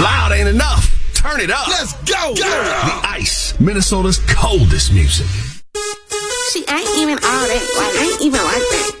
Loud ain't enough. Turn it up. Let's go. The Ice, Minnesota's coldest music. She ain't even all that. Like, ain't even like that.